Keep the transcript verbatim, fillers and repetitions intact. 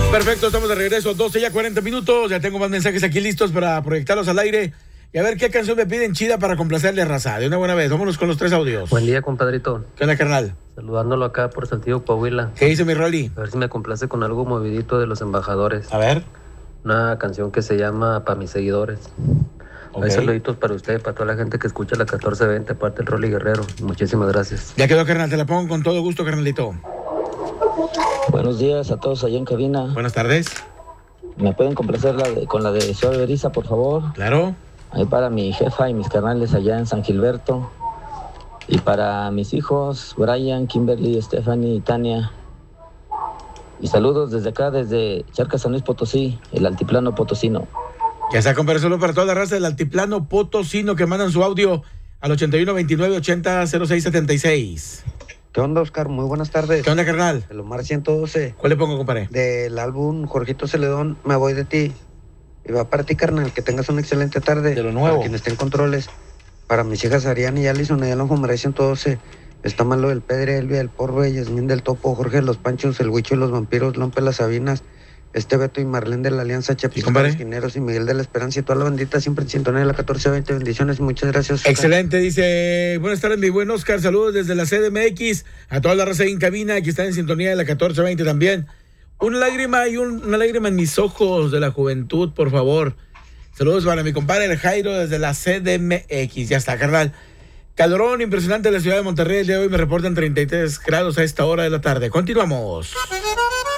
Perfecto, estamos de regreso, doce ya cuarenta minutos, ya tengo más mensajes aquí listos para proyectarlos al aire y a ver qué canción me piden chida para complacerle a raza. De una buena vez, vámonos con los tres audios. Buen día, compadrito. ¿Qué onda, carnal? Saludándolo acá por Saltillo, Coahuila. ¿Qué dice mi Rolly? A ver si me complace con algo movidito de Los Embajadores. A ver. Una canción que se llama Pa' mis seguidores. Ok. Hay saluditos para usted, para toda la gente que escucha la catorce veinte, aparte del Rolly Guerrero. Muchísimas gracias. Ya quedó, carnal, te la pongo con todo gusto, carnalito. Buenos días a todos allá en cabina. Buenas tardes. ¿Me pueden complacer la de- con la de Suave Beriza, por favor? Claro. Ahí para mi jefa y mis carnales allá en San Gilberto. Y para mis hijos, Brian, Kimberly, Stephanie y Tania. Y saludos desde acá, desde Charcas, San Luis Potosí, el altiplano potosino. Ya está, compadre, solo para toda la raza del altiplano potosino que mandan su audio al ochenta y uno veintinueve ochenta cero seis setenta y seis. ¿Qué onda, Oscar? Muy buenas tardes. ¿Qué onda, carnal? El Omar ciento doce, ¿Cuál le pongo, compadre? del álbum Jorgito Celedón, Me voy de ti. Y va para ti, carnal, que tengas una excelente tarde. De lo nuevo. Para quien esté en controles. Para mis hijas Ariana y Alison, allá en Ojo Maray ciento doce. Está malo el Pedre, Elvia, el Porro, Yasmín del Topo, Jorge Los Panchos, el Huicho y los Vampiros, Lompe Las Sabinas, este Beto y Marlene de la Alianza, Chapis, compadre? los Quineros y Miguel de la Esperanza y toda la bandita siempre en sintonía de la catorce veinte. Bendiciones y muchas gracias, Oscar. Excelente, dice, buenas tardes, mi buen Oscar, saludos desde la C D M X, a toda la raza ahí en cabina, que está en sintonía de la catorce veinte también. Una lágrima y un- una lágrima en mis ojos de la juventud, por favor. Saludos para mi compadre el Jairo desde la C D M X, ya está, carnal. Calorón impresionante en la ciudad de Monterrey, el día de hoy me reportan treinta y tres grados a esta hora de la tarde. Continuamos.